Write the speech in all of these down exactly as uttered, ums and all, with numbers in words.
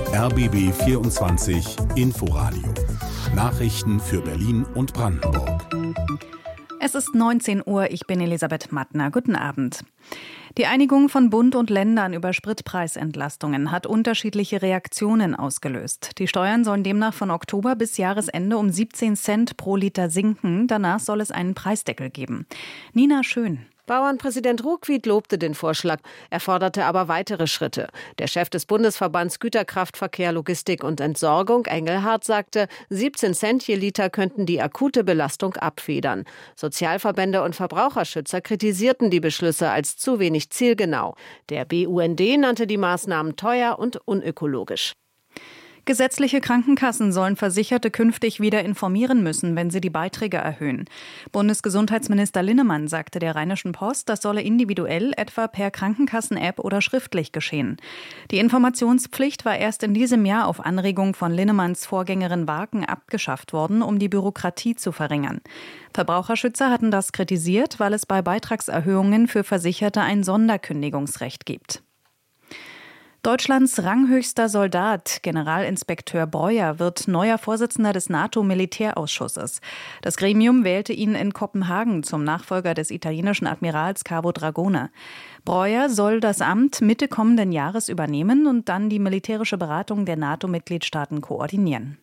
R B B vierundzwanzig Inforadio. Nachrichten für Berlin und Brandenburg. Es ist neunzehn Uhr, ich bin Elisabeth Mattner. Guten Abend. Die Einigung von Bund und Ländern über Spritpreisentlastungen hat unterschiedliche Reaktionen ausgelöst. Die Steuern sollen demnach von Oktober bis Jahresende um siebzehn Cent pro Liter sinken. Danach soll es einen Preisdeckel geben. Nina Schön. Bauernpräsident Ruckwied lobte den Vorschlag, er forderte aber weitere Schritte. Der Chef des Bundesverbands Güterkraftverkehr, Logistik und Entsorgung, Engelhardt, sagte, siebzehn Cent je Liter könnten die akute Belastung abfedern. Sozialverbände und Verbraucherschützer kritisierten die Beschlüsse als zu wenig zielgenau. Der B U N D nannte die Maßnahmen teuer und unökologisch. Gesetzliche Krankenkassen sollen Versicherte künftig wieder informieren müssen, wenn sie die Beiträge erhöhen. Bundesgesundheitsminister Linnemann sagte der Rheinischen Post, das solle individuell, etwa per Krankenkassen-App oder schriftlich geschehen. Die Informationspflicht war erst in diesem Jahr auf Anregung von Linnemanns Vorgängerin Warken abgeschafft worden, um die Bürokratie zu verringern. Verbraucherschützer hatten das kritisiert, weil es bei Beitragserhöhungen für Versicherte ein Sonderkündigungsrecht gibt. Deutschlands ranghöchster Soldat, Generalinspekteur Breuer, wird neuer Vorsitzender des NATO-Militärausschusses. Das Gremium wählte ihn in Kopenhagen zum Nachfolger des italienischen Admirals Cavo Dragone. Breuer soll das Amt Mitte kommenden Jahres übernehmen und dann die militärische Beratung der NATO-Mitgliedstaaten koordinieren.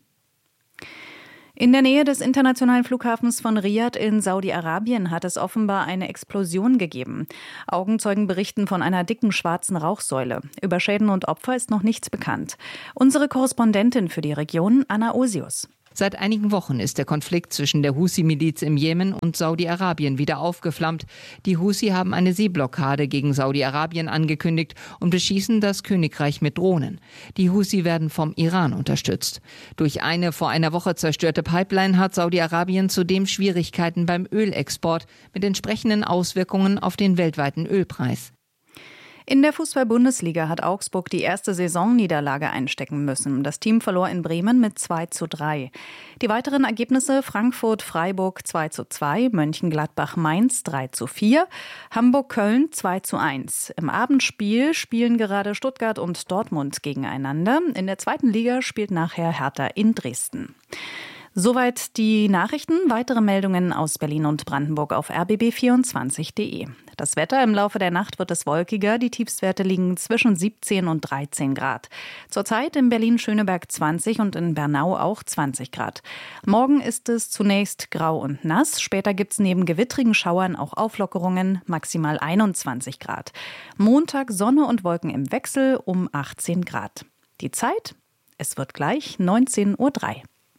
In der Nähe des internationalen Flughafens von Riad in Saudi-Arabien hat es offenbar eine Explosion gegeben. Augenzeugen berichten von einer dicken schwarzen Rauchsäule. Über Schäden und Opfer ist noch nichts bekannt. Unsere Korrespondentin für die Region, Anna Osius. Seit einigen Wochen ist der Konflikt zwischen der Husi-Miliz im Jemen und Saudi-Arabien wieder aufgeflammt. Die Husi haben eine Seeblockade gegen Saudi-Arabien angekündigt und beschießen das Königreich mit Drohnen. Die Husi werden vom Iran unterstützt. Durch eine vor einer Woche zerstörte Pipeline hat Saudi-Arabien zudem Schwierigkeiten beim Ölexport mit entsprechenden Auswirkungen auf den weltweiten Ölpreis. In der Fußball-Bundesliga hat Augsburg die erste Saisonniederlage einstecken müssen. Das Team verlor in Bremen mit zwei zu drei. Die weiteren Ergebnisse: Frankfurt-Freiburg zwei zu zwei, Mönchengladbach-Mainz drei zu vier, Hamburg-Köln zwei zu eins. Im Abendspiel spielen gerade Stuttgart und Dortmund gegeneinander. In der zweiten Liga spielt nachher Hertha in Dresden. Soweit die Nachrichten. Weitere Meldungen aus Berlin und Brandenburg auf r b b vierundzwanzig punkt d e. Das Wetter: Im Laufe der Nacht wird es wolkiger. Die Tiefstwerte liegen zwischen siebzehn und dreizehn Grad. Zurzeit in Berlin-Schöneberg zwanzig und in Bernau auch zwanzig Grad. Morgen ist es zunächst grau und nass. Später gibt es neben gewittrigen Schauern auch Auflockerungen, maximal einundzwanzig Grad. Montag Sonne und Wolken im Wechsel um achtzehn Grad. Die Zeit: Es wird gleich neunzehn Uhr drei.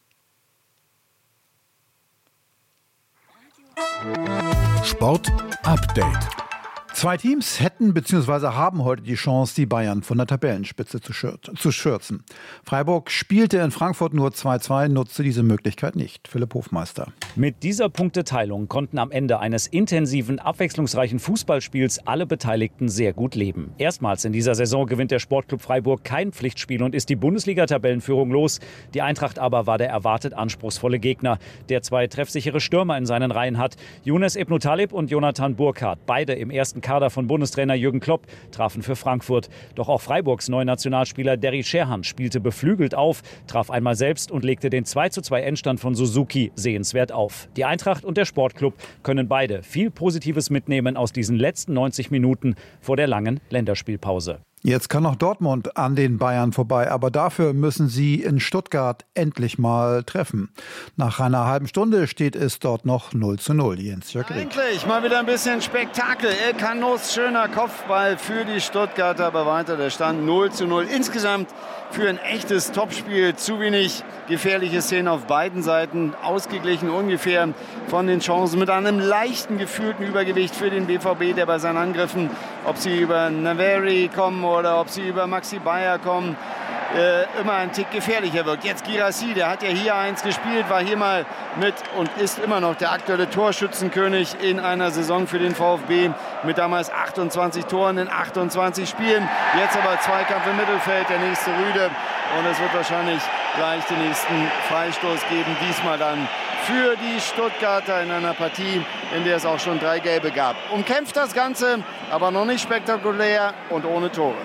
Sport Update. Zwei Teams hätten bzw. haben heute die Chance, die Bayern von der Tabellenspitze zu, schür- zu schürzen. Freiburg spielte in Frankfurt nur zwei zu zwei, nutzte diese Möglichkeit nicht. Philipp Hofmeister. Mit dieser Punkteteilung konnten am Ende eines intensiven, abwechslungsreichen Fußballspiels alle Beteiligten sehr gut leben. Erstmals in dieser Saison gewinnt der Sportclub Freiburg kein Pflichtspiel und ist die Bundesliga-Tabellenführung los. Die Eintracht aber war der erwartet anspruchsvolle Gegner, der zwei treffsichere Stürmer in seinen Reihen hat. Younes Ebnou Taleb und Jonathan Burkhardt, beide im ersten Kader von Bundestrainer Jürgen Klopp, trafen für Frankfurt. Doch auch Freiburgs Neunationalspieler Derry Scherhan spielte beflügelt auf, traf einmal selbst und legte den zwei zu zwei Endstand von Suzuki sehenswert auf. Die Eintracht und der Sportclub können beide viel Positives mitnehmen aus diesen letzten neunzig Minuten vor der langen Länderspielpause. Jetzt kann noch Dortmund an den Bayern vorbei, aber dafür müssen sie in Stuttgart endlich mal treffen. Nach einer halben Stunde steht es dort noch null zu null. Jens-Jörg Rieck. Endlich mal wieder ein bisschen Spektakel. El Canos, schöner Kopfball für die Stuttgarter, aber weiter der Stand null zu null. Insgesamt für ein echtes Topspiel zu wenig gefährliche Szenen auf beiden Seiten. Ausgeglichen ungefähr von den Chancen mit einem leichten gefühlten Übergewicht für den B V B, der bei seinen Angriffen, ob sie über Naveri kommen oder ob sie über Maxi Bayer kommen, äh, immer ein Tick gefährlicher wirkt. Jetzt Guirassy, der hat ja hier eins gespielt, war hier mal mit und ist immer noch der aktuelle Torschützenkönig in einer Saison für den VfB mit damals achtundzwanzig Toren in achtundzwanzig Spielen. Jetzt aber Zweikampf im Mittelfeld, der nächste Rüde und es wird wahrscheinlich gleich den nächsten Freistoß geben, diesmal dann für die Stuttgarter in einer Partie, in der es auch schon drei Gelbe gab. Umkämpft das Ganze, aber noch nicht spektakulär und ohne Tore.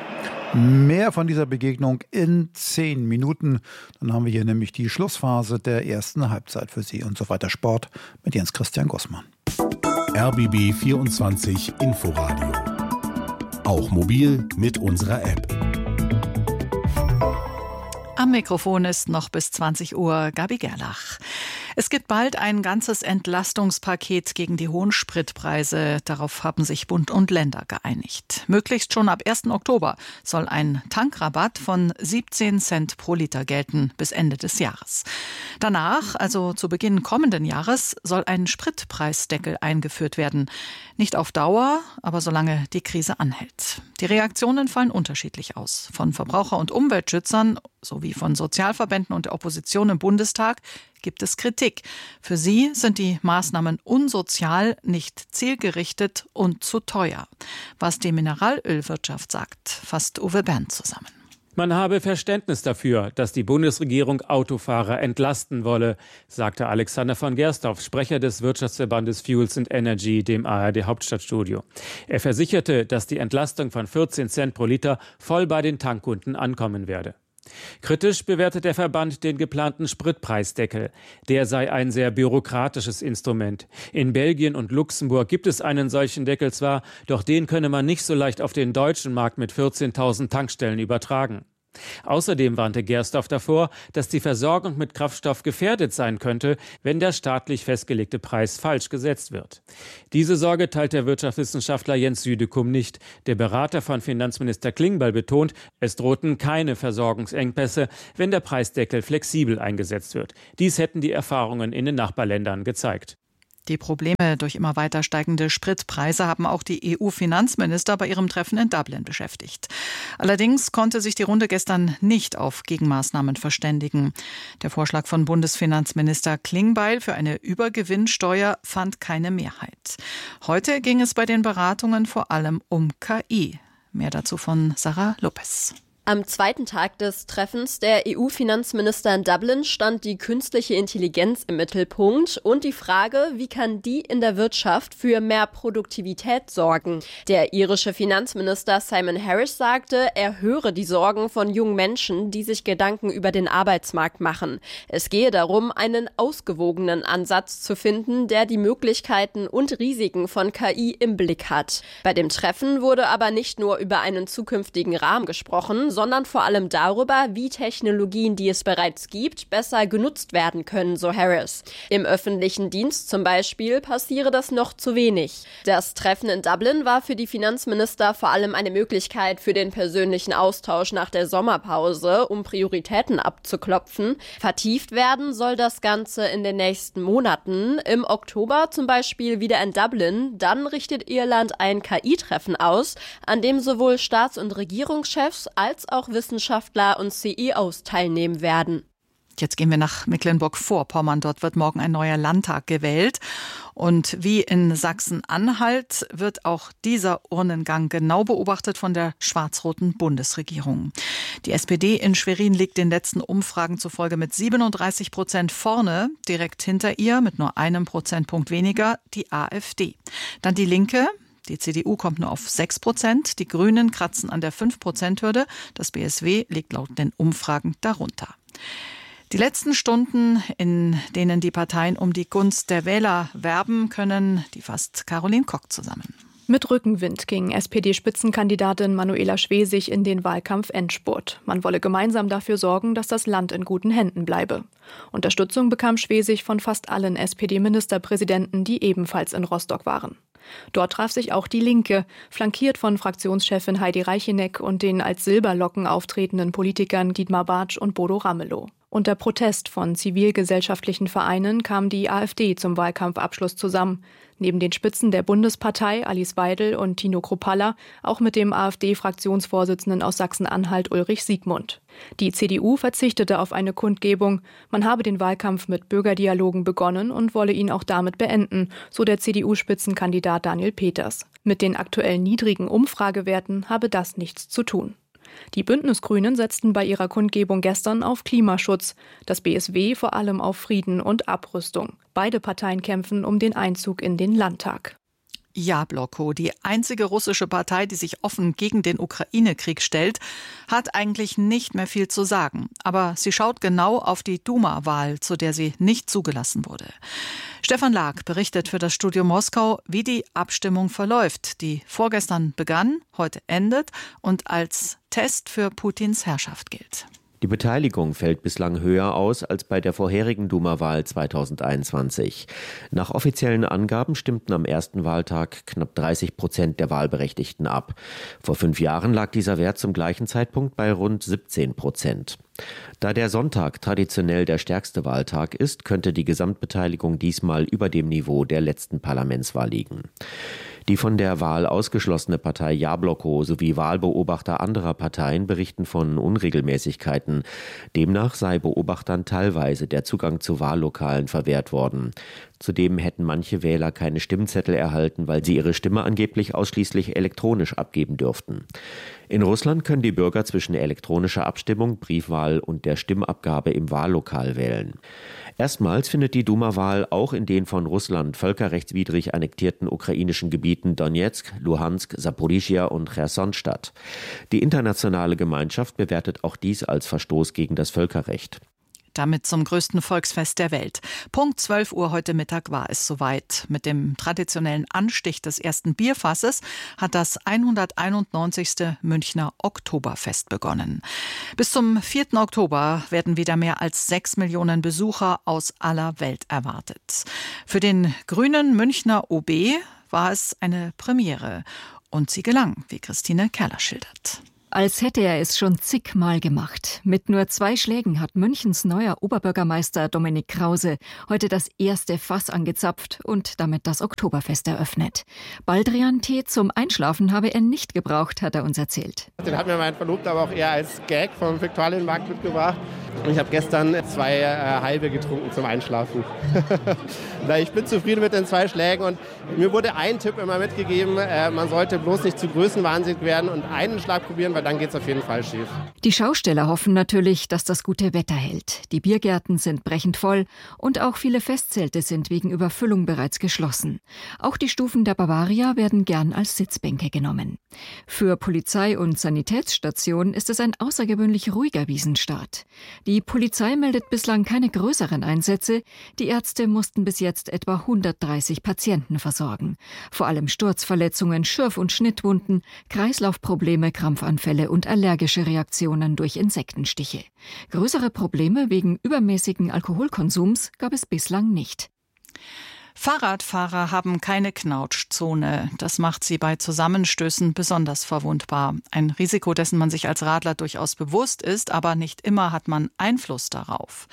Mehr von dieser Begegnung in zehn Minuten. Dann haben wir hier nämlich die Schlussphase der ersten Halbzeit für Sie. Und so weiter Sport mit Jens Christian Gossmann. R B B vierundzwanzig Inforadio. Auch mobil mit unserer App. Am Mikrofon ist noch bis zwanzig Uhr Gabi Gerlach. Es gibt bald ein ganzes Entlastungspaket gegen die hohen Spritpreise. Darauf haben sich Bund und Länder geeinigt. Möglichst schon ab ersten Oktober soll ein Tankrabatt von siebzehn Cent pro Liter gelten bis Ende des Jahres. Danach, also zu Beginn kommenden Jahres, soll ein Spritpreisdeckel eingeführt werden. Nicht auf Dauer, aber solange die Krise anhält. Die Reaktionen fallen unterschiedlich aus. Von Verbraucher- und Umweltschützern sowie von Sozialverbänden und der Opposition im Bundestag gibt es Kritik. Für sie sind die Maßnahmen unsozial, nicht zielgerichtet und zu teuer. Was die Mineralölwirtschaft sagt, fasst Uwe Bernd zusammen. Man habe Verständnis dafür, dass die Bundesregierung Autofahrer entlasten wolle, sagte Alexander von Gersdorf, Sprecher des Wirtschaftsverbandes Fuels and Energy, dem A R D-Hauptstadtstudio. Er versicherte, dass die Entlastung von vierzehn Cent pro Liter voll bei den Tankkunden ankommen werde. Kritisch bewertet der Verband den geplanten Spritpreisdeckel. Der sei ein sehr bürokratisches Instrument. In Belgien und Luxemburg gibt es einen solchen Deckel zwar, doch den könne man nicht so leicht auf den deutschen Markt mit vierzehntausend Tankstellen übertragen. Außerdem warnte Gersdorf davor, dass die Versorgung mit Kraftstoff gefährdet sein könnte, wenn der staatlich festgelegte Preis falsch gesetzt wird. Diese Sorge teilt der Wirtschaftswissenschaftler Jens Südekum nicht. Der Berater von Finanzminister Klingbeil betont, es drohten keine Versorgungsengpässe, wenn der Preisdeckel flexibel eingesetzt wird. Dies hätten die Erfahrungen in den Nachbarländern gezeigt. Die Probleme durch immer weiter steigende Spritpreise haben auch die E U-Finanzminister bei ihrem Treffen in Dublin beschäftigt. Allerdings konnte sich die Runde gestern nicht auf Gegenmaßnahmen verständigen. Der Vorschlag von Bundesfinanzminister Klingbeil für eine Übergewinnsteuer fand keine Mehrheit. Heute ging es bei den Beratungen vor allem um K I. Mehr dazu von Sarah Lopez. Am zweiten Tag des Treffens der E U-Finanzminister in Dublin stand die künstliche Intelligenz im Mittelpunkt und die Frage, wie kann die in der Wirtschaft für mehr Produktivität sorgen. Der irische Finanzminister Simon Harris sagte, er höre die Sorgen von jungen Menschen, die sich Gedanken über den Arbeitsmarkt machen. Es gehe darum, einen ausgewogenen Ansatz zu finden, der die Möglichkeiten und Risiken von K I im Blick hat. Bei dem Treffen wurde aber nicht nur über einen zukünftigen Rahmen gesprochen, sondern vor allem darüber, wie Technologien, die es bereits gibt, besser genutzt werden können, so Harris. Im öffentlichen Dienst zum Beispiel passiere das noch zu wenig. Das Treffen in Dublin war für die Finanzminister vor allem eine Möglichkeit für den persönlichen Austausch nach der Sommerpause, um Prioritäten abzuklopfen. Vertieft werden soll das Ganze in den nächsten Monaten. Im Oktober zum Beispiel wieder in Dublin. Dann richtet Irland ein K I-Treffen aus, an dem sowohl Staats- und Regierungschefs als auch Wissenschaftler und C E Os teilnehmen werden. Jetzt gehen wir nach Mecklenburg-Vorpommern. Dort wird morgen ein neuer Landtag gewählt. Und wie in Sachsen-Anhalt wird auch dieser Urnengang genau beobachtet von der schwarz-roten Bundesregierung. Die S P D in Schwerin liegt den letzten Umfragen zufolge mit siebenunddreißig Prozent vorne. Direkt hinter ihr mit nur einem Prozentpunkt weniger die AfD. Dann die Linke. Die C D U kommt nur auf sechs Prozent. Die Grünen kratzen an der fünf Prozent Hürde. Das B S W liegt laut den Umfragen darunter. Die letzten Stunden, in denen die Parteien um die Gunst der Wähler werben können, die fasst Caroline Kock zusammen. Mit Rückenwind ging S P D-Spitzenkandidatin Manuela Schwesig in den Wahlkampf-Endspurt. Man wolle gemeinsam dafür sorgen, dass das Land in guten Händen bleibe. Unterstützung bekam Schwesig von fast allen S P D-Ministerpräsidenten, die ebenfalls in Rostock waren. Dort traf sich auch die Linke, flankiert von Fraktionschefin Heidi Reicheneck und den als Silberlocken auftretenden Politikern Dietmar Bartsch und Bodo Ramelow. Unter Protest von zivilgesellschaftlichen Vereinen kam die AfD zum Wahlkampfabschluss zusammen. Neben den Spitzen der Bundespartei Alice Weidel und Tino Kruppalla auch mit dem AfD-Fraktionsvorsitzenden aus Sachsen-Anhalt Ulrich Siegmund. Die C D U verzichtete auf eine Kundgebung. Man habe den Wahlkampf mit Bürgerdialogen begonnen und wolle ihn auch damit beenden, so der C D U-Spitzenkandidat Daniel Peters. Mit den aktuell niedrigen Umfragewerten habe das nichts zu tun. Die Bündnisgrünen setzten bei ihrer Kundgebung gestern auf Klimaschutz, das B S W vor allem auf Frieden und Abrüstung. Beide Parteien kämpfen um den Einzug in den Landtag. Jabloko, die einzige russische Partei, die sich offen gegen den Ukraine-Krieg stellt, hat eigentlich nicht mehr viel zu sagen. Aber sie schaut genau auf die Duma-Wahl, zu der sie nicht zugelassen wurde. Stefan Lag berichtet für das Studio Moskau, wie die Abstimmung verläuft, die vorgestern begann, heute endet und als Test für Putins Herrschaft gilt. Die Beteiligung fällt bislang höher aus als bei der vorherigen Duma-Wahl zweitausendeinundzwanzig. Nach offiziellen Angaben stimmten am ersten Wahltag knapp dreißig Prozent der Wahlberechtigten ab. Vor fünf Jahren lag dieser Wert zum gleichen Zeitpunkt bei rund siebzehn Prozent. Da der Sonntag traditionell der stärkste Wahltag ist, könnte die Gesamtbeteiligung diesmal über dem Niveau der letzten Parlamentswahl liegen. Die von der Wahl ausgeschlossene Partei Jabloko sowie Wahlbeobachter anderer Parteien berichten von Unregelmäßigkeiten. Demnach sei Beobachtern teilweise der Zugang zu Wahllokalen verwehrt worden. Zudem hätten manche Wähler keine Stimmzettel erhalten, weil sie ihre Stimme angeblich ausschließlich elektronisch abgeben dürften. In Russland können die Bürger zwischen elektronischer Abstimmung, Briefwahl und der Stimmabgabe im Wahllokal wählen. Erstmals findet die Duma-Wahl auch in den von Russland völkerrechtswidrig annektierten ukrainischen Gebieten Donetsk, Luhansk, Saporischschja und Cherson statt. Die internationale Gemeinschaft bewertet auch dies als Verstoß gegen das Völkerrecht. Damit zum größten Volksfest der Welt. Punkt zwölf Uhr heute Mittag war es soweit. Mit dem traditionellen Anstich des ersten Bierfasses hat das hunderteinundneunzigste Münchner Oktoberfest begonnen. Bis zum vierten Oktober werden wieder mehr als sechs Millionen Besucher aus aller Welt erwartet. Für den grünen Münchner O B war es eine Premiere. Und sie gelang, wie Christine Kerler schildert. Als hätte er es schon zigmal gemacht. Mit nur zwei Schlägen hat Münchens neuer Oberbürgermeister Dominik Krause heute das erste Fass angezapft und damit das Oktoberfest eröffnet. Baldrian-Tee zum Einschlafen habe er nicht gebraucht, hat er uns erzählt. Den hat mir mein Verlobter aber auch eher als Gag vom Viktualienmarkt mitgebracht. Und ich habe gestern zwei äh, halbe getrunken zum Einschlafen. Ich bin zufrieden mit den zwei Schlägen und mir wurde ein Tipp immer mitgegeben, äh, man sollte bloß nicht zu größenwahnsinnig werden und einen Schlag probieren, weil dann geht es auf jeden Fall schief. Die Schausteller hoffen natürlich, dass das gute Wetter hält. Die Biergärten sind brechend voll und auch viele Festzelte sind wegen Überfüllung bereits geschlossen. Auch die Stufen der Bavaria werden gern als Sitzbänke genommen. Für Polizei und Sanitätsstation ist es ein außergewöhnlich ruhiger Wiesenstart. Die Polizei meldet bislang keine größeren Einsätze. Die Ärzte mussten bis jetzt etwa hundertdreißig Patienten versorgen. Vor allem Sturzverletzungen, Schürf- und Schnittwunden, Kreislaufprobleme, Krampfanfälle und allergische Reaktionen durch Insektenstiche. Größere Probleme wegen übermäßigen Alkoholkonsums gab es bislang nicht. Fahrradfahrer haben keine Knautschzone. Das macht sie bei Zusammenstößen besonders verwundbar. Ein Risiko, dessen man sich als Radler durchaus bewusst ist, aber nicht immer hat man Einfluss darauf.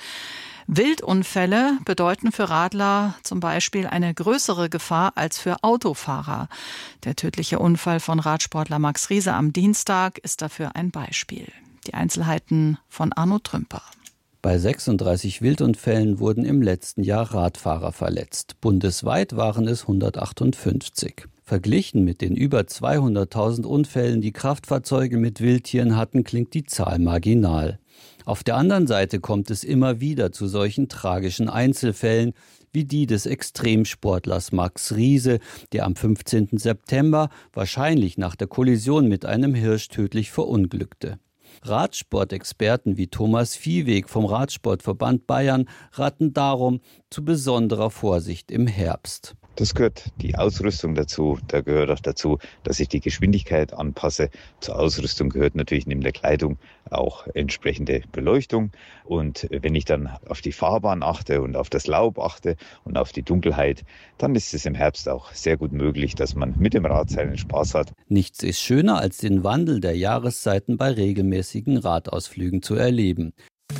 Wildunfälle bedeuten für Radler zum Beispiel eine größere Gefahr als für Autofahrer. Der tödliche Unfall von Radsportler Max Riese am Dienstag ist dafür ein Beispiel. Die Einzelheiten von Arno Trümper. Bei sechsunddreißig Wildunfällen wurden im letzten Jahr Radfahrer verletzt. Bundesweit waren es hundertachtundfünfzig. Verglichen mit den über zweihunderttausend Unfällen, die Kraftfahrzeuge mit Wildtieren hatten, klingt die Zahl marginal. Auf der anderen Seite kommt es immer wieder zu solchen tragischen Einzelfällen, wie die des Extremsportlers Max Riese, der am fünfzehnten September wahrscheinlich nach der Kollision mit einem Hirsch tödlich verunglückte. Radsportexperten wie Thomas Viehweg vom Radsportverband Bayern raten darum zu besonderer Vorsicht im Herbst. Das gehört die Ausrüstung dazu. Da gehört auch dazu, dass ich die Geschwindigkeit anpasse. Zur Ausrüstung gehört natürlich neben der Kleidung auch entsprechende Beleuchtung. Und wenn ich dann auf die Fahrbahn achte und auf das Laub achte und auf die Dunkelheit, dann ist es im Herbst auch sehr gut möglich, dass man mit dem Rad seinen Spaß hat. Nichts ist schöner, als den Wandel der Jahreszeiten bei regelmäßigen Radausflügen zu erleben.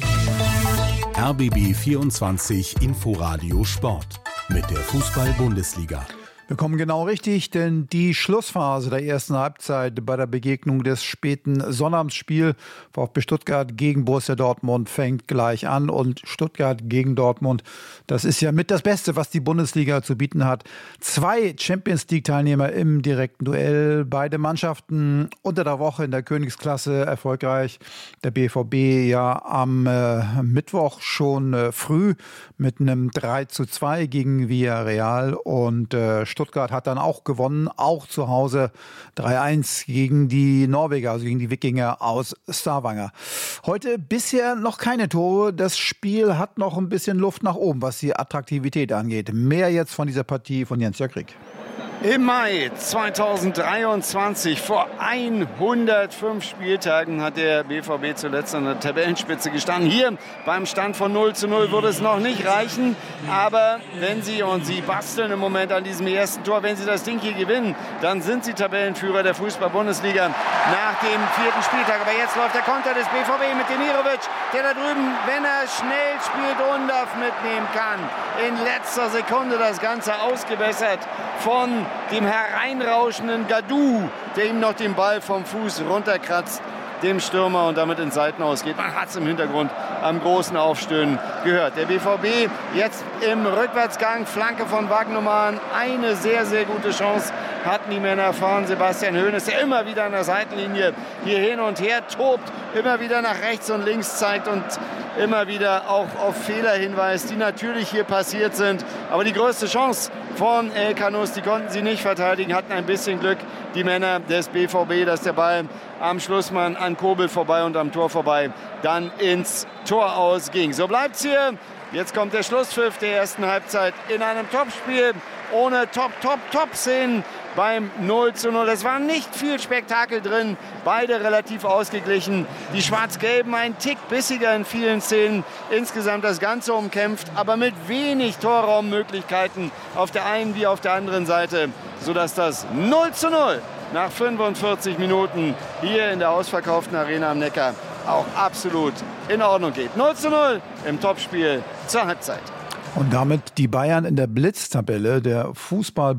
R B B vierundzwanzig Inforadio Sport mit der Fußball-Bundesliga. Wir kommen genau richtig, denn die Schlussphase der ersten Halbzeit bei der Begegnung des späten Sonnabendspiels VfB Stuttgart gegen Borussia Dortmund fängt gleich an. Und Stuttgart gegen Dortmund, das ist ja mit das Beste, was die Bundesliga zu bieten hat. Zwei Champions-League-Teilnehmer im direkten Duell. Beide Mannschaften unter der Woche in der Königsklasse erfolgreich. Der B V B ja am äh, Mittwoch schon äh, früh mit einem drei zu zwei gegen Villarreal und äh, Stuttgart hat dann auch gewonnen, auch zu Hause drei eins gegen die Norweger, also gegen die Wikinger aus Stavanger. Heute bisher noch keine Tore. Das Spiel hat noch ein bisschen Luft nach oben, was die Attraktivität angeht. Mehr jetzt von dieser Partie von Jens-Jörg Rieck. Im Mai zweitausenddreiundzwanzig, vor hundertfünf Spieltagen, hat der B V B zuletzt an der Tabellenspitze gestanden. Hier beim Stand von null zu null würde es noch nicht reichen. Aber wenn Sie, und Sie basteln im Moment an diesem ersten Tor, wenn Sie das Ding hier gewinnen, dann sind Sie Tabellenführer der Fußball-Bundesliga nach dem vierten Spieltag. Aber jetzt läuft der Konter des B V B mit Demirovic, der da drüben, wenn er schnell spielt, Undorf mitnehmen kann. In letzter Sekunde das Ganze ausgebessert von dem hereinrauschenden Gadou, der ihm noch den Ball vom Fuß runterkratzt, dem Stürmer, und damit ins Seitenaus geht. Man hat es im Hintergrund am großen Aufstöhnen gehört. Der B V B jetzt im Rückwärtsgang, Flanke von Wagnumann, eine sehr, sehr gute Chance hatten die Männer von Sebastian Hoeneß, der immer wieder an der Seitenlinie hier hin und her tobt, immer wieder nach rechts und links zeigt und immer wieder auch auf Fehler hinweist, die natürlich hier passiert sind. Aber die größte Chance von El Kanous, die konnten sie nicht verteidigen, hatten ein bisschen Glück, die Männer des B V B, dass der Ball am Schlussmann an Kobel vorbei und am Tor vorbei dann ins Tor ausging. So bleibt's hier. Jetzt kommt der Schlusspfiff der ersten Halbzeit in einem Topspiel ohne Top-Top-Top-Szenen beim null zu null. Es war nicht viel Spektakel drin, beide relativ ausgeglichen. Die Schwarz-Gelben ein Tick bissiger in vielen Szenen. Insgesamt das Ganze umkämpft, aber mit wenig Torraummöglichkeiten auf der einen wie auf der anderen Seite, sodass das null zu null nach fünfundvierzig Minuten hier in der ausverkauften Arena am Neckar auch absolut in Ordnung geht. null zu null im Topspiel zur Halbzeit. Und damit die Bayern in der Blitztabelle der Fußball